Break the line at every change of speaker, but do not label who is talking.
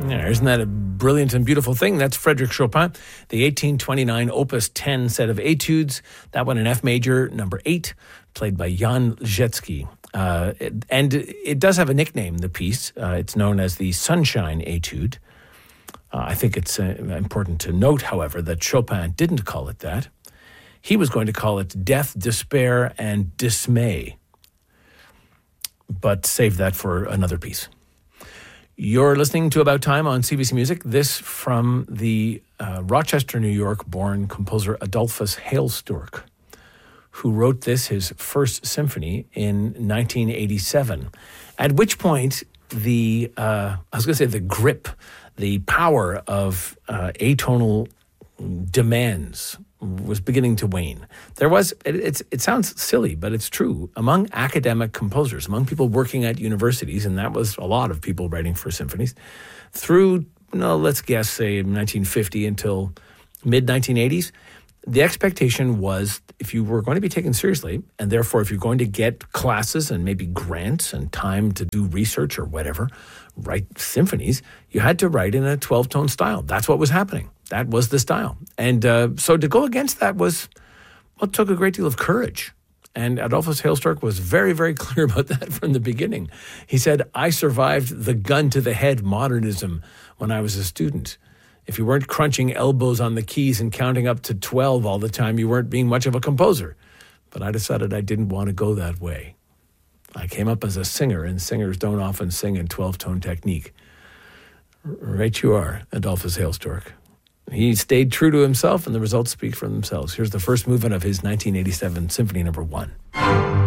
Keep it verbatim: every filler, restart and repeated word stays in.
Yeah, isn't that a brilliant and beautiful thing? That's Frédéric Chopin, the eighteen twenty-nine Opus ten set of etudes. That one in F major, number eight, played by Jan Rzecki. Uh, and it does have a nickname, the piece. Uh, it's known as the Sunshine Etude. Uh, I think it's uh, important to note, however, that Chopin didn't call it that. He was going to call it Death, Despair, and Dismay. But save that for another piece. You're listening to About Time on C B C Music. This from the uh, Rochester, New York-born composer Adolphus Hailstork, who wrote this, his first symphony, in nineteen eighty-seven. At which point, the uh, I was going to say the grip, the power of uh, atonal demands was beginning to wane. There was, it, it's, it sounds silly, but it's true, among academic composers, among people working at universities, and that was a lot of people writing for symphonies, through, no, let's guess, say nineteen fifty until mid nineteen eighties, the expectation was if you were going to be taken seriously, and therefore if you're going to get classes and maybe grants and time to do research or whatever, write symphonies, you had to write in a twelve-tone style. That's what was happening. That was the style. And uh, so to go against that was, well, it took a great deal of courage. And Adolphus Hailstork was very, very clear about that from the beginning. He said, I survived the gun-to-the-head modernism when I was a student. If you weren't crunching elbows on the keys and counting up to twelve all the time, you weren't being much of a composer. But I decided I didn't want to go that way. I came up as a singer, and singers don't often sing in twelve-tone technique. Right you are, Adolphus Hailstork. He stayed true to himself, and the results speak for themselves. Here's the first movement of his nineteen eighty-seven Symphony Number One.